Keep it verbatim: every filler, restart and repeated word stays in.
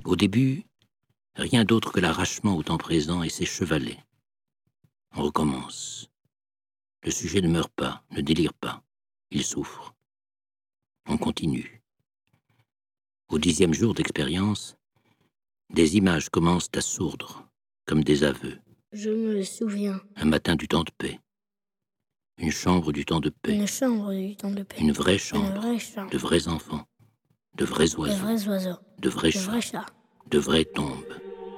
Au début, rien d'autre que l'arrachement au temps présent et ses chevalets. On recommence. Le sujet ne meurt pas, ne délire pas. Il souffre. On continue. Au dixième jour d'expérience, des images commencent à sourdre, comme des aveux. Je me souviens. Un matin du temps de paix. Une chambre du temps de paix. Une chambre du temps de paix. Une vraie chambre. Une vraie chambre. De vrais enfants. De vrais oiseaux. De vrais oiseaux. De vrais De chats. vrais chats. De vraies tombes.